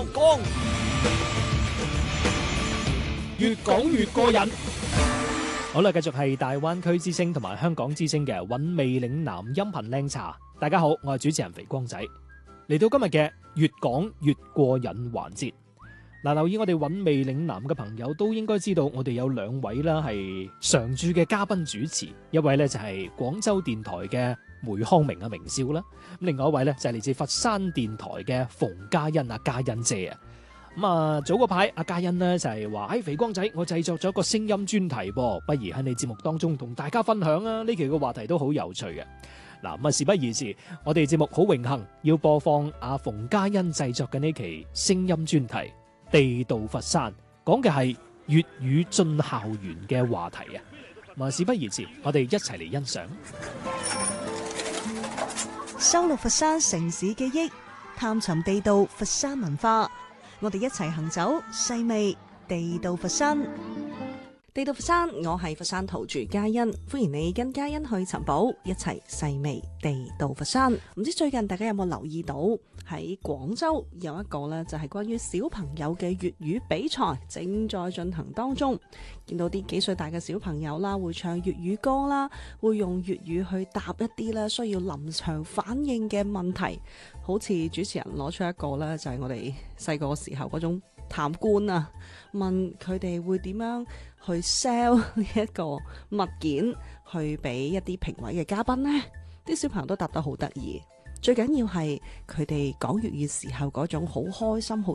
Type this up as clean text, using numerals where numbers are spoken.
講，越講越過癮。好啦，繼續係大灣區之聲同埋香港之聲嘅韻味嶺南音頻靚茶。大家好，我係主持人肥光仔，嚟到今日嘅越講越過癮環節。嗱，留意我哋韻味嶺南嘅朋友都應該知道，我哋有兩位啦係常駐嘅嘉賓主持，一位咧就係廣州電台嘅梅康明啊明少啦，咁另外一位咧就係嚟自佛山電台嘅馮嘉欣啊嘉欣姐啊。咁啊，早嗰排阿嘉欣呢就係話，肥光仔，我製作咗個聲音專題噃，不如喺你節目當中同大家分享啊！呢期嘅話題都好有趣嘅。嗱，咁啊，事不宜遲，我哋節目好榮幸要播放阿馮嘉欣製作嘅呢期聲音專題《地道佛山》，講嘅係粵語進校園嘅話題啊！咁啊，事不宜遲，我哋一齊嚟欣賞。 收錄佛山城市記憶，探尋地道佛山文化。我哋一齊行走細味地道佛山。地道佛山，我係佛山土著嘉欣，歡迎你跟嘉欣去尋寶，一齊細味地道佛山。唔知最近大家有冇留意到喺廣州有一個呢，就係關於小朋友嘅粵語比賽正在進行當中。見到啲幾歲大嘅小朋友啦，會唱粵語歌啦，會用粵語去答一啲咧需要臨場反應嘅問題。好似主持人攞出一個咧，就係我哋細個時候嗰種探官啊，問佢哋會點樣去 sell 呢一個物件去俾一啲評委嘅嘉賓呢？啲小朋友都答得好得意。最緊要係佢哋講粵語時候嗰種好開心、好